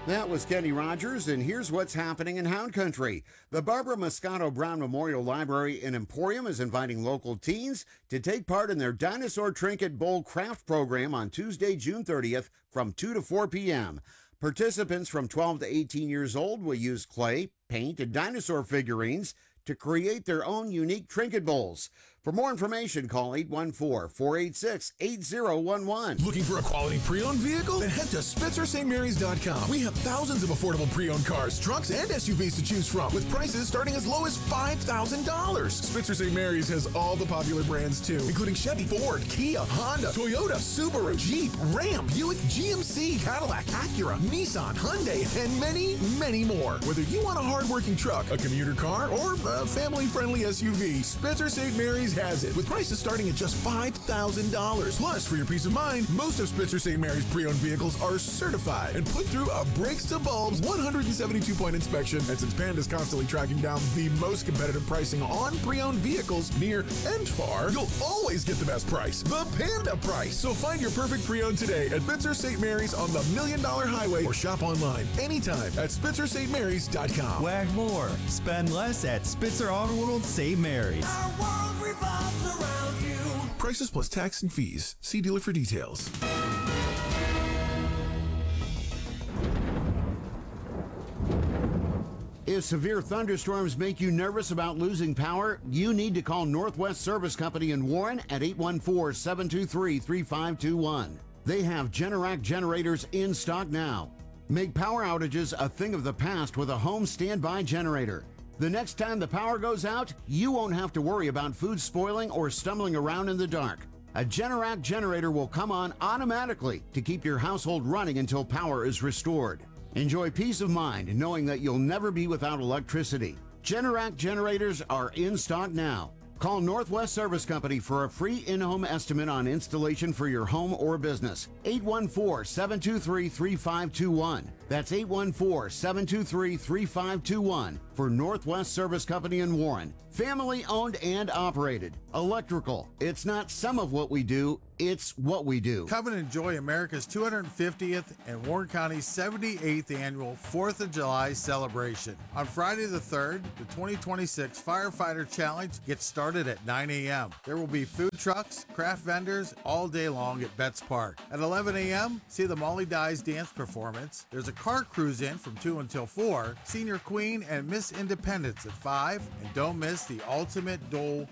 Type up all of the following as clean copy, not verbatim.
That was Kenny Rogers, and here's what's happening in Hound Country. The Barbara Moscato Brown Memorial Library in Emporium is inviting local teens to take part in their Dinosaur Trinket Bowl craft program on Tuesday, June 30th from 2 to 4 p.m. Participants from 12 to 18 years old will use clay, paint, and dinosaur figurines to create their own unique trinket bowls. For more information, call 814-486-8011. Looking for a quality pre-owned vehicle? Then head to SpitzerSt.Marys.com. We have thousands of affordable pre-owned cars, trucks, and SUVs to choose from, with prices starting as low as $5,000. Spitzer St. Mary's has all the popular brands too, including Chevy, Ford, Kia, Honda, Toyota, Subaru, Jeep, Ram, Buick, GMC, Cadillac, Acura, Nissan, Hyundai, and many, many more. Whether you want a hard-working truck, a commuter car, or a family-friendly SUV, Spitzer St. Mary's has it, with prices starting at just $5,000. Plus, for your peace of mind, most of Spitzer St. Mary's pre-owned vehicles are certified and put through a brakes to bulbs 172-point inspection. And since Panda's constantly tracking down the most competitive pricing on pre-owned vehicles near and far, you'll always get the best price, the Panda price. So find your perfect pre-owned today at Spitzer St. Mary's on the $1 Million Highway, or shop online anytime at SpitzerStMarys.com. Wag more, spend less at Spitzer Auto World St. Mary's. Our world revolves around you. Prices plus tax and fees. See dealer for details. If severe thunderstorms make you nervous about losing power, you need to call Northwest Service Company in Warren at 814-723-3521. They have Generac generators in stock now. Make power outages a thing of the past with a home standby generator. The next time the power goes out, you won't have to worry about food spoiling or stumbling around in the dark. A Generac generator will come on automatically to keep your household running until power is restored. Enjoy peace of mind knowing that you'll never be without electricity. Generac generators are in stock now. Call Northwest Service Company for a free in-home estimate on installation for your home or business. 814-723-3521. That's 814-723-3521 for Northwest Service Company in Warren. Family owned and operated. Electrical. It's not some of what we do, it's what we do. Come and enjoy America's 250th and Warren County's 78th annual 4th of July celebration. On Friday the 3rd, the 2026 Firefighter Challenge gets started at 9 a.m. There will be food trucks, craft vendors all day long at Betts Park. At 11 a.m., see the Molly Dies dance performance. There's a car cruise in from 2 until 4, Senior Queen and Miss Independence at 5, and don't miss the Ultimate Dole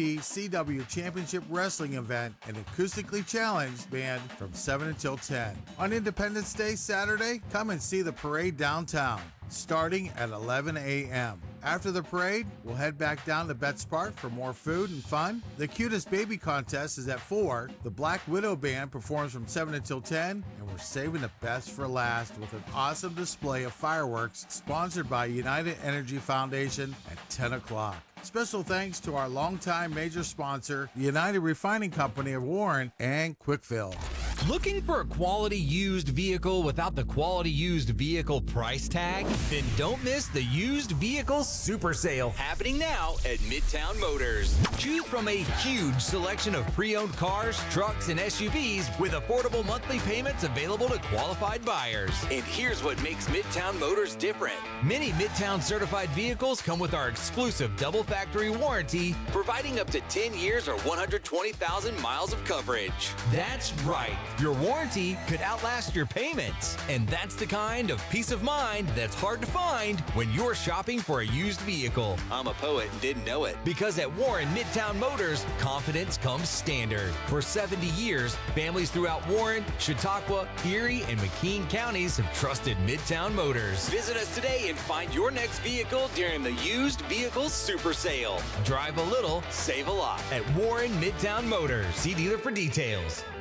UDCW Championship Wrestling event and acoustically challenged band from 7 until 10. On Independence Day Saturday, come and see the parade downtown, starting at 11 a.m. After the parade, we'll head back down to Betts Park for more food and fun. The Cutest Baby Contest is at 4. The Black Widow Band performs from 7 until 10, and we're saving the best for last with an awesome display of fireworks sponsored by United Energy Foundation at 10 o'clock. Special thanks to our longtime major sponsor, the United Refining Company of Warren and Quickfill. Looking for a quality used vehicle without the quality used vehicle price tag? Then don't miss the used vehicle super sale happening now at Midtown Motors. Choose from a huge selection of pre-owned cars, trucks, and SUVs with affordable monthly payments available to qualified buyers. And here's what makes Midtown Motors different. Many Midtown certified vehicles come with our exclusive double factory warranty, providing up to 10 years or 120,000 miles of coverage. That's right. Your warranty could outlast your payments. And that's the kind of peace of mind that's hard to find when you're shopping for a used vehicle. I'm a poet and didn't know it. Because at Warren Midtown Motors, confidence comes standard. For 70 years, families throughout Warren, Chautauqua, Erie, and McKean counties have trusted Midtown Motors. Visit us today and find your next vehicle during the used vehicle super sale. Drive a little, save a lot at Warren Midtown Motors. See dealer for details.